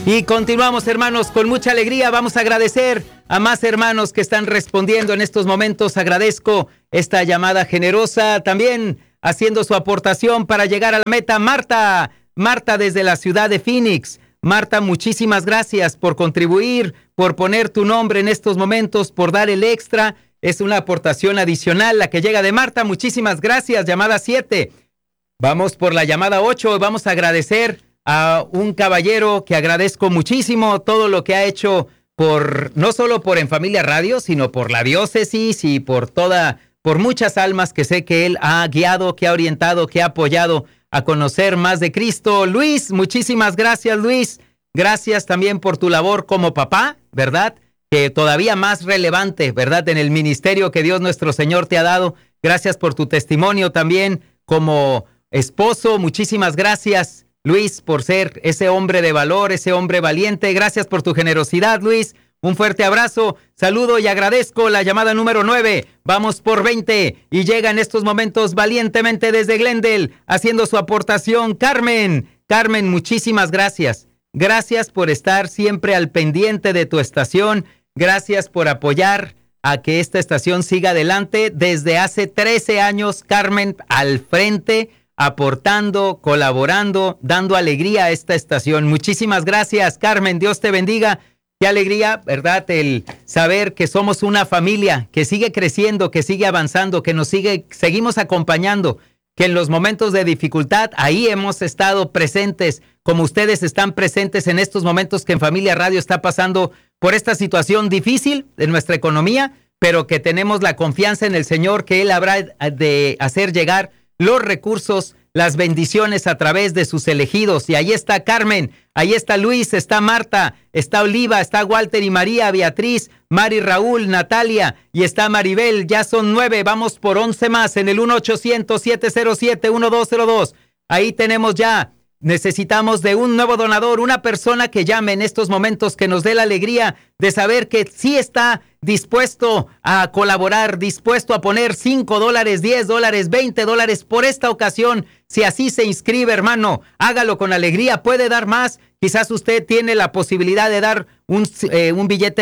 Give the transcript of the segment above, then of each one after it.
Y continuamos, hermanos, con mucha alegría. Vamos a agradecer a más hermanos que están respondiendo en estos momentos. Agradezco esta llamada generosa, también haciendo su aportación para llegar a la meta. Marta desde la ciudad de Phoenix. Marta, muchísimas gracias por contribuir, por poner tu nombre en estos momentos, por dar el extra. Es una aportación adicional la que llega de Marta. Muchísimas gracias. Llamada 7. Vamos por la llamada 8. Vamos a agradecer a un caballero que agradezco muchísimo todo lo que ha hecho no solo por En Familia Radio, sino por la diócesis y por muchas almas que sé que él ha guiado, que ha orientado, que ha apoyado a conocer más de Cristo. Luis, muchísimas gracias, Luis. Gracias también por tu labor como papá, ¿verdad? Que todavía más relevante, ¿verdad? En el ministerio que Dios nuestro Señor te ha dado. Gracias por tu testimonio también como esposo. Muchísimas gracias, Luis, por ser ese hombre de valor, ese hombre valiente. Gracias por tu generosidad, Luis. Un fuerte abrazo, saludo y agradezco la llamada número 9. Vamos por 20 y llega en estos momentos valientemente desde Glendale, haciendo su aportación, Carmen. Carmen, muchísimas gracias. Gracias por estar siempre al pendiente de tu estación. Gracias por apoyar a que esta estación siga adelante. Desde hace 13 años, Carmen, al frente, aportando, colaborando, dando alegría a esta estación. Muchísimas gracias, Carmen. Dios te bendiga. Qué alegría, ¿verdad? El saber que somos una familia que sigue creciendo, que sigue avanzando, que seguimos acompañando, que en los momentos de dificultad, ahí hemos estado presentes, como ustedes están presentes en estos momentos que En Familia Radio está pasando por esta situación difícil de nuestra economía, pero que tenemos la confianza en el Señor que Él habrá de hacer llegar los recursos, las bendiciones a través de sus elegidos. Y ahí está Carmen, ahí está Luis, está Marta, está Oliva, está Walter y María, Beatriz, Mari, Raúl, Natalia y está Maribel. Ya son 9, vamos por 11 más en el 1-800-707-1202. Ahí tenemos ya. Necesitamos de un nuevo donador, una persona que llame en estos momentos, que nos dé la alegría de saber que sí está dispuesto a colaborar, dispuesto a poner $5, $10, $20 por esta ocasión. Si así se inscribe, hermano, hágalo con alegría. Puede dar más. Quizás usted tiene la posibilidad de dar un billete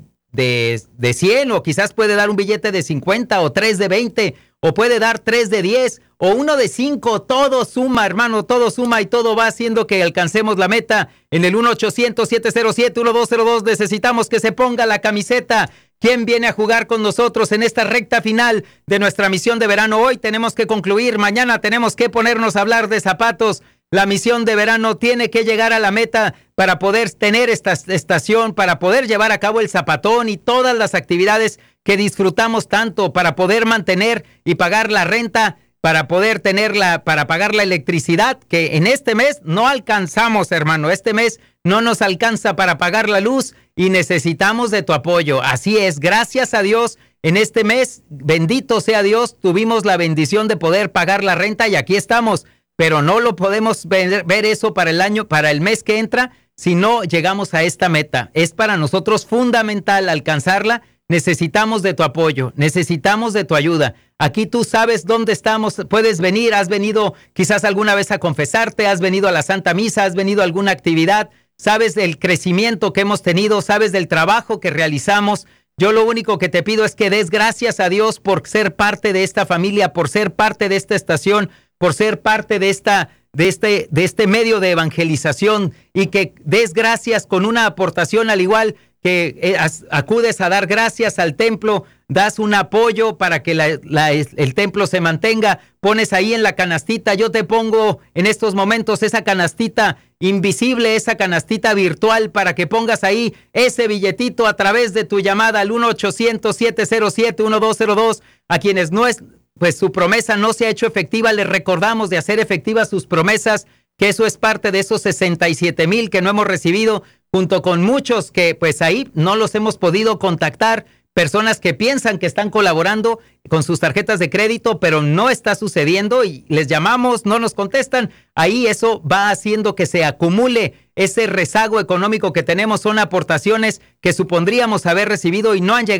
de 100, o quizás puede dar un billete de 50 o 3 de 20, o puede dar 3 de 10 o 1 de 5. Todo suma, hermano, todo suma y todo va haciendo que alcancemos la meta. En el 1-800-707-1202 necesitamos que se ponga la camiseta. ¿Quién viene a jugar con nosotros en esta recta final de nuestra misión de verano? Hoy tenemos que concluir, mañana tenemos que ponernos a hablar de zapatos. La misión de verano tiene que llegar a la meta para poder tener esta estación, para poder llevar a cabo el zapatón y todas las actividades que disfrutamos tanto, para poder mantener y pagar la renta, para poder para pagar la electricidad, que en este mes no alcanzamos, hermano. Este mes no nos alcanza para pagar la luz y necesitamos de tu apoyo. Así es, gracias a Dios, en este mes, bendito sea Dios, tuvimos la bendición de poder pagar la renta y aquí estamos. Pero no lo podemos ver eso para el mes que entra, si no llegamos a esta meta. Es para nosotros fundamental alcanzarla. Necesitamos de tu apoyo, necesitamos de tu ayuda. Aquí tú sabes dónde estamos, puedes venir, has venido quizás alguna vez a confesarte, has venido a la Santa Misa, has venido a alguna actividad, sabes del crecimiento que hemos tenido, sabes del trabajo que realizamos. Yo lo único que te pido es que des gracias a Dios por ser parte de esta familia, por ser parte de esta estación, por ser parte de este medio de evangelización, y que des gracias con una aportación, al igual que acudes a dar gracias al templo, das un apoyo para que el templo se mantenga, pones ahí en la canastita. Yo te pongo en estos momentos esa canastita invisible, esa canastita virtual, para que pongas ahí ese billetito a través de tu llamada al 1-800-707-1202. A quienes pues su promesa no se ha hecho efectiva, les recordamos de hacer efectivas sus promesas, que eso es parte de esos 67,000 que no hemos recibido, junto con muchos que pues ahí no los hemos podido contactar, personas que piensan que están colaborando con sus tarjetas de crédito, pero no está sucediendo y les llamamos, no nos contestan. Ahí eso va haciendo que se acumule ese rezago económico que tenemos. Son aportaciones que supondríamos haber recibido y no han llegado.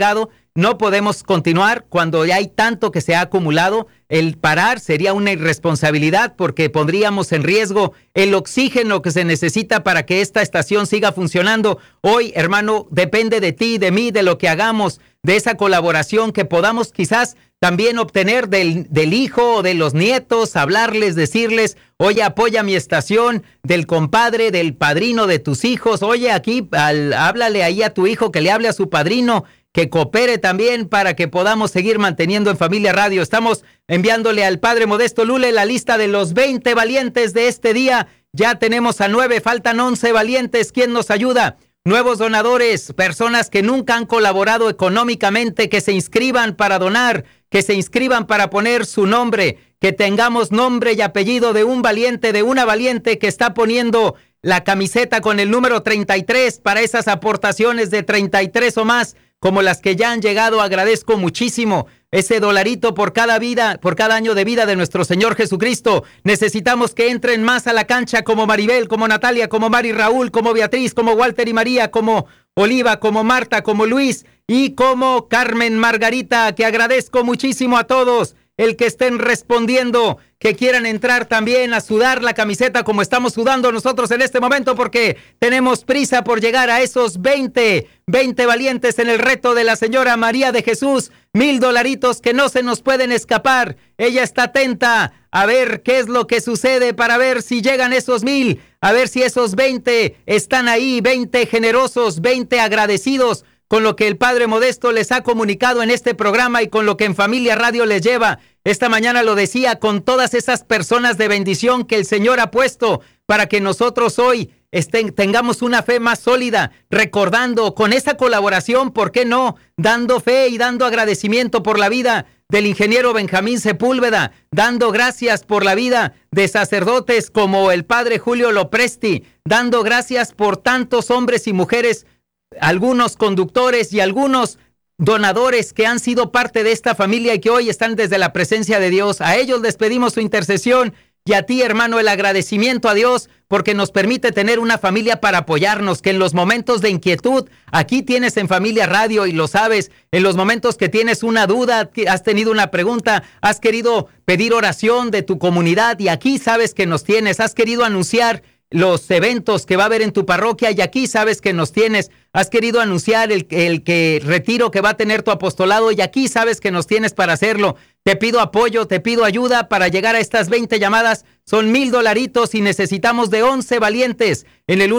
no podemos continuar cuando ya hay tanto que se ha acumulado. El parar sería una irresponsabilidad porque pondríamos en riesgo el oxígeno que se necesita para que esta estación siga funcionando. Hoy, hermano, depende de ti, de mí, de lo que hagamos, de esa colaboración que podamos quizás también obtener del hijo o de los nietos, hablarles, decirles, oye, apoya mi estación, del compadre, del padrino de tus hijos, oye, aquí, háblale ahí a tu hijo, que le hable a su padrino, que coopere también para que podamos seguir manteniendo en Familia Radio. Estamos enviándole al Padre Modesto Lule la lista de los 20 valientes de este día. Ya tenemos a 9, faltan 11 valientes. ¿Quién nos ayuda? Nuevos donadores, personas que nunca han colaborado económicamente, que se inscriban para donar, que se inscriban para poner su nombre, que tengamos nombre y apellido de un valiente, de una valiente que está poniendo la camiseta con el número 33 para esas aportaciones de 33 o más, como las que ya han llegado. Agradezco muchísimo ese dolarito por cada vida, por cada año de vida de nuestro Señor Jesucristo. Necesitamos que entren más a la cancha, como Maribel, como Natalia, como Mari Raúl, como Beatriz, como Walter y María, como Oliva, como Marta, como Luis y como Carmen Margarita, que agradezco muchísimo a todos el que estén respondiendo, que quieran entrar también a sudar la camiseta como estamos sudando nosotros en este momento, porque tenemos prisa por llegar a esos 20 valientes en el reto de la señora María de Jesús. $1,000 que no se nos pueden escapar. Ella está atenta a ver qué es lo que sucede para ver si llegan esos 1,000, a ver si esos 20 están ahí, 20 generosos, 20 agradecidos con lo que el Padre Modesto les ha comunicado en este programa y con lo que en Familia Radio les lleva. Esta mañana lo decía, con todas esas personas de bendición que el Señor ha puesto para que nosotros hoy tengamos una fe más sólida, recordando con esa colaboración, ¿por qué no? Dando fe y dando agradecimiento por la vida del ingeniero Benjamín Sepúlveda, dando gracias por la vida de sacerdotes como el Padre Julio Lopresti, dando gracias por tantos hombres y mujeres, algunos conductores y algunos donadores que han sido parte de esta familia y que hoy están desde la presencia de Dios. A ellos les pedimos su intercesión y a ti, hermano, el agradecimiento a Dios porque nos permite tener una familia para apoyarnos, que en los momentos de inquietud, aquí tienes en Familia Radio y lo sabes, en los momentos que tienes una duda, has tenido una pregunta, has querido pedir oración de tu comunidad y aquí sabes que nos tienes, has querido anunciar los eventos que va a haber en tu parroquia y aquí sabes que nos tienes, has querido anunciar el retiro que va a tener tu apostolado y aquí sabes que nos tienes para hacerlo. Te pido apoyo, te pido ayuda para llegar a estas 20 llamadas. Son $1,000 y necesitamos de 11 valientes en el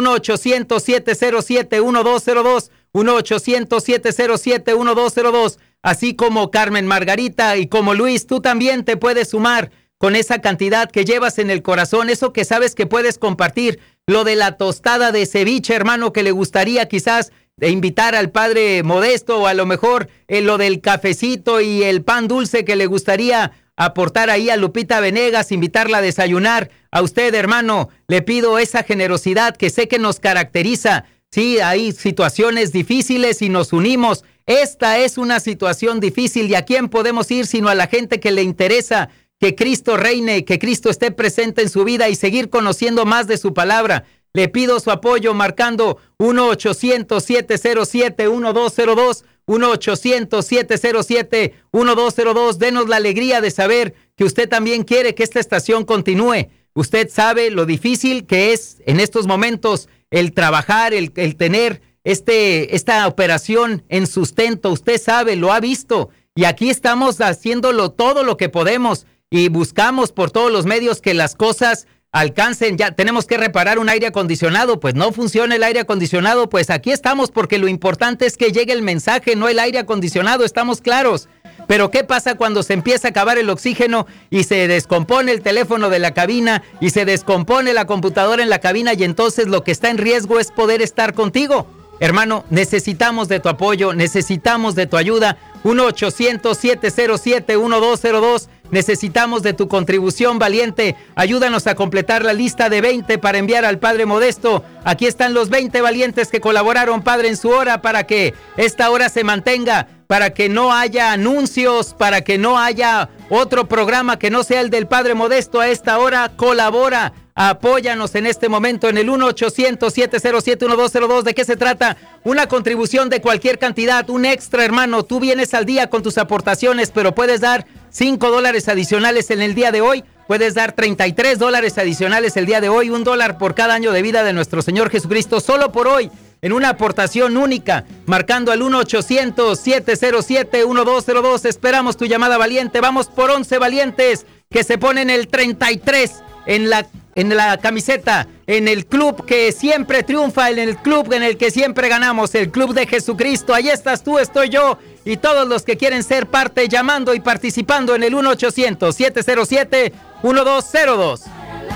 1-800-707-1202, 1-800-707-1202, así como Carmen Margarita y como Luis, tú también te puedes sumar con esa cantidad que llevas en el corazón, eso que sabes que puedes compartir, lo de la tostada de ceviche, hermano, que le gustaría quizás invitar al Padre Modesto, o a lo mejor lo del cafecito y el pan dulce que le gustaría aportar ahí a Lupita Venegas, invitarla a desayunar. A usted, hermano, le pido esa generosidad que sé que nos caracteriza. Sí, hay situaciones difíciles y nos unimos. Esta es una situación difícil y ¿a quién podemos ir sino a la gente que le interesa que Cristo reine, que Cristo esté presente en su vida y seguir conociendo más de su palabra? Le pido su apoyo marcando 1-800-707-1202, 1-800-707-1202. Denos la alegría de saber que usted también quiere que esta estación continúe. Usted sabe lo difícil que es en estos momentos el trabajar, el tener esta operación en sustento. Usted sabe, lo ha visto. Y aquí estamos haciéndolo todo lo que podemos y buscamos por todos los medios que las cosas alcancen. Ya tenemos que reparar un aire acondicionado, pues no funciona el aire acondicionado, pues aquí estamos porque lo importante es que llegue el mensaje, no el aire acondicionado, estamos claros. Pero ¿qué pasa cuando se empieza a acabar el oxígeno y se descompone el teléfono de la cabina y se descompone la computadora en la cabina y entonces lo que está en riesgo es poder estar contigo? Hermano, necesitamos de tu apoyo, necesitamos de tu ayuda. 1-800-707-1202. Necesitamos de tu contribución valiente. Ayúdanos a completar la lista de 20 para enviar al Padre Modesto. Aquí están los 20 valientes que colaboraron, Padre, en su hora para que esta hora se mantenga, para que no haya anuncios, para que no haya otro programa que no sea el del Padre Modesto. A esta hora colabora Apóyanos en este momento en el 1-800-707-1202. ¿De qué se trata? Una contribución de cualquier cantidad, un extra, hermano. Tú vienes al día con tus aportaciones, pero puedes dar $5 adicionales en el día de hoy. Puedes dar $33 adicionales el día de hoy, $1 por cada año de vida de nuestro Señor Jesucristo, solo por hoy, en una aportación única, marcando al 1-800-707-1202. Esperamos tu llamada valiente. Vamos por 11 valientes que se ponen el 33 en la camiseta, en el club que siempre triunfa, en el club en el que siempre ganamos, el Club de Jesucristo. Ahí estás tú, estoy yo y todos los que quieren ser parte, llamando y participando en el 1-800-707-1202.